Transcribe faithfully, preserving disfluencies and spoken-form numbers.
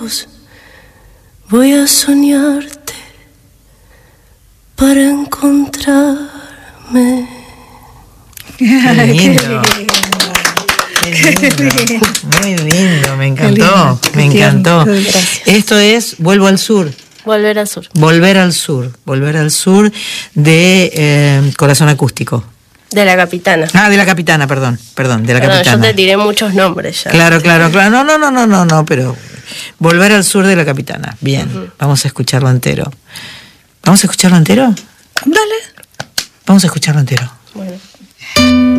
ojos voy a soñarte para encontrarme. Qué lindo. Qué lindo. Muy lindo, me encantó, me encantó. Gracias. Esto es Vuelvo al Sur. Volver al sur. Volver al sur, volver al sur de eh, Corazón Acústico. De la Capitana. Ah, de la Capitana, perdón, perdón, de la Perdón, Capitana. yo te tiré muchos nombres ya. Claro, claro, claro. No, no, no, no, no, no, pero Volver al Sur de la Capitana. Bien, uh-huh. Vamos a escucharlo entero. ¿Vamos a escucharlo entero? Dale. Vamos a escucharlo entero. Bueno.